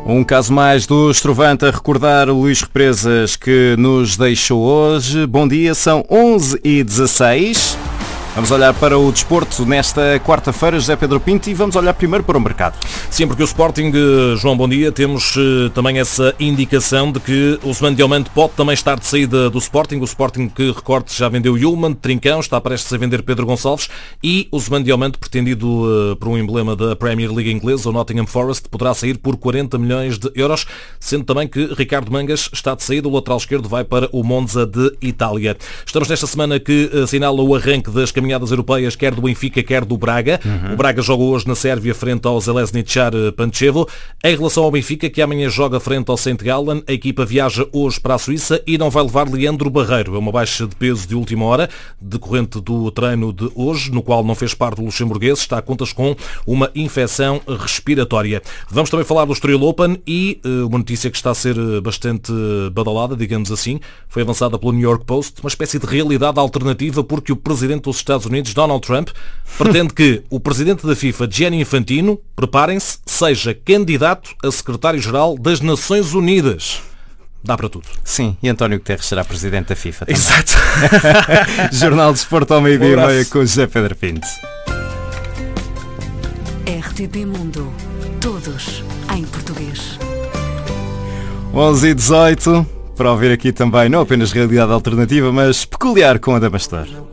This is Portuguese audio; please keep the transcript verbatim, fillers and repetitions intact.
Um caso mais do Estrovante a recordar o Luís Represas que nos deixou hoje. Bom dia, são onze e dezasseis. Vamos olhar para o desporto nesta quarta-feira, José Pedro Pinto, e vamos olhar primeiro para o mercado. Sim, porque o Sporting, João, bom dia, temos uh, também essa indicação de que o Ousmane Diomande pode também estar de saída do Sporting. O Sporting, que recorde, já vendeu Yulman, Trincão, está prestes a vender Pedro Gonçalves, e o Ousmane Diomande, pretendido uh, por um emblema da Premier League inglesa, o Nottingham Forest, poderá sair por quarenta milhões de euros, sendo também que Ricardo Mangas está de saída, o lateral esquerdo vai para o Monza de Itália. Estamos nesta semana que assinala o arranque das caminhadas europeias, quer do Benfica, quer do Braga. Uhum. O Braga joga hoje na Sérvia frente ao Željezničar Pančevo. Em relação ao Benfica, que amanhã joga frente ao Saint Gallen, a equipa viaja hoje para a Suíça e não vai levar Leandro Barreiro. É uma baixa de peso de última hora, decorrente do treino de hoje, no qual não fez parte o luxemburguês, está a contas com uma infecção respiratória. Vamos também falar do Estoril Open e uh, uma notícia que está a ser bastante badalada, digamos assim, foi avançada pelo New York Post, uma espécie de realidade alternativa, porque o presidente dos Estados Unidos, Donald Trump, pretende que o presidente da FIFA, Gianni Infantino, preparem-se, seja candidato a secretário-geral das Nações Unidas. Dá para tudo. Sim, e António Guterres será presidente da FIFA também. Exato. Jornal de Desporto ao meio-dia e meia com José Pedro Pinto. R T P Mundo. Todos em português. onze e dezoito, para ouvir aqui também, não apenas realidade alternativa, mas peculiar com a Damastor.